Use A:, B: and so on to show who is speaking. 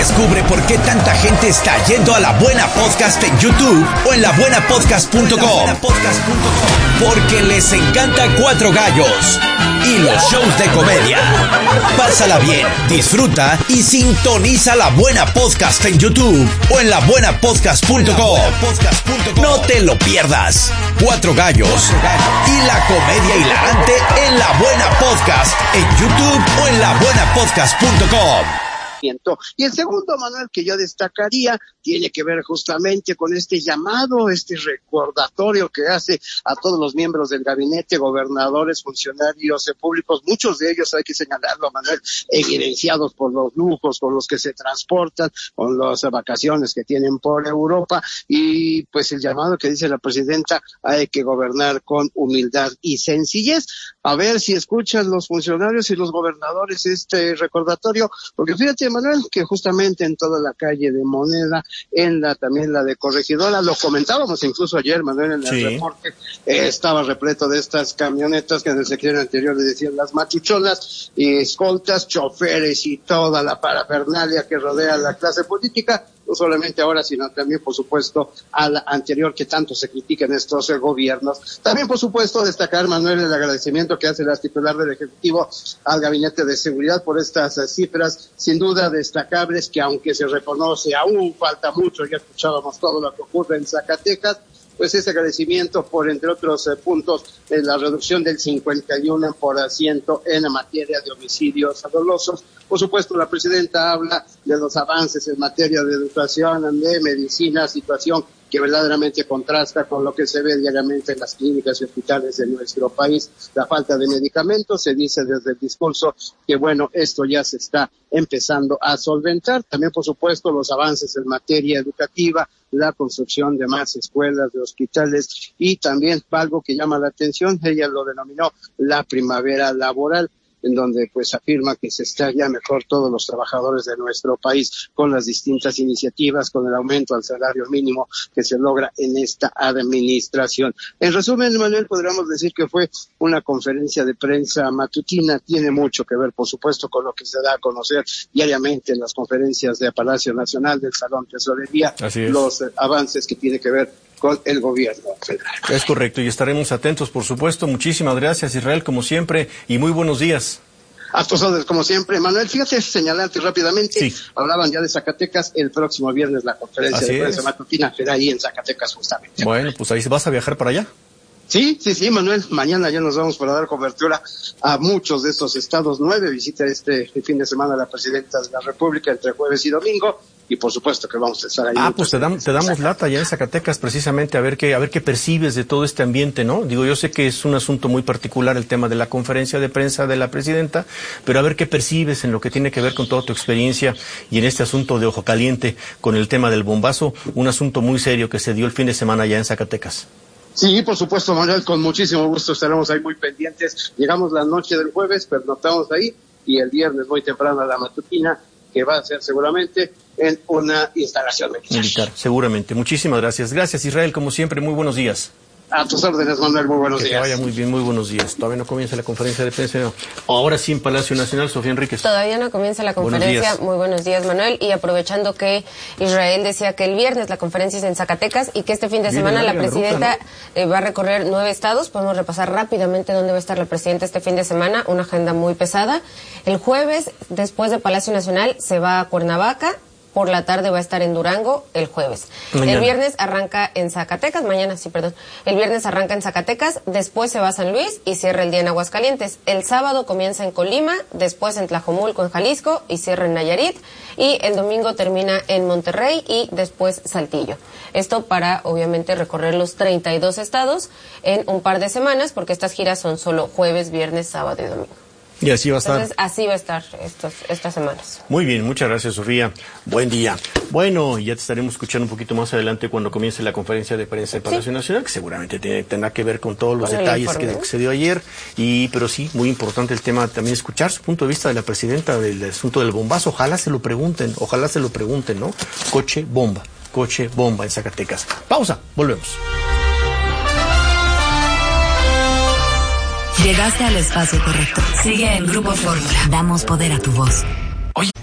A: Descubre por qué tanta gente está yendo a La Buena Podcast en YouTube o en labuenapodcast.com. Porque les encanta Cuatro Gallos y los shows de comedia. Pásala bien, disfruta y sintoniza La Buena Podcast en YouTube o en labuenapodcast.com. No te lo pierdas. Cuatro Gallos y la comedia hilarante en La Buena Podcast en YouTube o en labuenapodcast.com.
B: Y el segundo, Manuel, que yo destacaría, tiene que ver justamente con este llamado, este recordatorio que hace a todos los miembros del gabinete, gobernadores, funcionarios públicos, muchos de ellos, hay que señalarlo, Manuel, evidenciados por los lujos con los que se transportan, con las vacaciones que tienen por Europa, y pues el llamado que dice la presidenta, hay que gobernar con humildad y sencillez. A ver si escuchan los funcionarios y los gobernadores este recordatorio, porque fíjate, Manuel, que justamente en toda la calle de Moneda, también la de Corregidora, lo comentábamos incluso ayer, Manuel, en el reporte, estaba repleto de estas camionetas que en el sexenio anterior le decían las machuchonas, y escoltas, choferes y toda la parafernalia que rodea a la clase política, no solamente ahora, sino también, por supuesto, a la anterior que tanto se critica en estos gobiernos. También, por supuesto, destacar, Manuel, el agradecimiento que hace la titular del Ejecutivo al Gabinete de Seguridad por estas cifras, sin duda destacables, que aunque se reconoce aún falta mucho, ya escuchábamos todo lo que ocurre en Zacatecas, pues ese agradecimiento por, entre otros puntos, la reducción del 51% en la materia de homicidios dolosos. Por supuesto, la presidenta habla de los avances en materia de educación, de medicina, situación que verdaderamente contrasta con lo que se ve diariamente en las clínicas y hospitales de nuestro país. La falta de medicamentos, se dice desde el discurso que, bueno, esto ya se está empezando a solventar. También, por supuesto, los avances en materia educativa, la construcción de más escuelas, de hospitales, y también algo que llama la atención, ella lo denominó la primavera laboral, en donde pues afirma que se está ya mejor todos los trabajadores de nuestro país con las distintas iniciativas, con el aumento al salario mínimo que se logra en esta administración. En resumen, Manuel, podríamos decir que fue una conferencia de prensa matutina, tiene mucho que ver, por supuesto, con lo que se da a conocer diariamente en las conferencias de Palacio Nacional, del Salón Tesorería, los avances que tiene que ver con el gobierno federal.
C: Es correcto, y estaremos atentos, por supuesto. Muchísimas gracias, Israel, como siempre, y muy buenos días.
B: A tus órdenes, como siempre. Manuel, fíjate, señalarte rápidamente, hablaban ya de Zacatecas, el próximo viernes la conferencia de prensa matutina será ahí en Zacatecas justamente.
C: Bueno, pues ahí vas a viajar para allá.
B: Sí, Manuel, mañana ya nos vamos para dar cobertura a muchos de estos estados. 9 visita este fin de semana la presidenta de la República entre jueves y domingo, y por supuesto que vamos a estar ahí.
C: Pues te damos lata ya en Zacatecas precisamente a ver qué percibes de todo este ambiente, ¿no? Digo, yo sé que es un asunto muy particular el tema de la conferencia de prensa de la presidenta, pero a ver qué percibes en lo que tiene que ver con toda tu experiencia y en este asunto de Ojo Caliente con el tema del bombazo, un asunto muy serio que se dio el fin de semana ya en Zacatecas.
B: Sí, por supuesto, Manuel, con muchísimo gusto estaremos ahí muy pendientes. Llegamos la noche del jueves, pernoctamos ahí, y el viernes muy temprano a la matutina, que va a ser seguramente en una instalación militar.
C: Seguramente. Muchísimas gracias. Gracias, Israel, como siempre, muy buenos días.
B: A tus órdenes, Manuel, muy buenos días.
C: Que te vaya muy bien, muy buenos días. Todavía no comienza la conferencia de prensa. No. Ahora sí en Palacio Nacional, Sofía Enríquez.
D: Todavía no comienza la conferencia. Muy buenos días, Manuel. Y aprovechando que Israel decía que el viernes la conferencia es en Zacatecas y que este fin de semana la presidenta va a recorrer 9 estados. Podemos repasar rápidamente dónde va a estar la presidenta este fin de semana. Una agenda muy pesada. El jueves, después de Palacio Nacional, se va a Cuernavaca. Por la tarde va a estar en Durango el jueves. Mañana. El viernes arranca en Zacatecas, El viernes arranca en Zacatecas, después se va a San Luis y cierra el día en Aguascalientes. El sábado comienza en Colima, después en Tlajomulco, en Jalisco, y cierra en Nayarit. Y el domingo termina en Monterrey y después Saltillo. Esto para, obviamente, recorrer los 32 estados en un par de semanas, porque estas giras son solo jueves, viernes, sábado y domingo.
C: Y así va a estar.
D: Entonces, así va a estar estas semanas.
C: Muy bien, muchas gracias, Sofía. Buen día. Bueno, ya te estaremos escuchando un poquito más adelante cuando comience la conferencia de prensa del Palacio Nacional, que seguramente tendrá que ver con todos los detalles que se dio ayer. Pero sí, muy importante el tema también, escuchar su punto de vista de la presidenta del asunto del bombazo. Ojalá se lo pregunten, ¿no? Coche bomba en Zacatecas. Pausa, volvemos.
E: Llegaste al espacio correcto. Sigue en Grupo Fórmula. Damos poder a tu voz.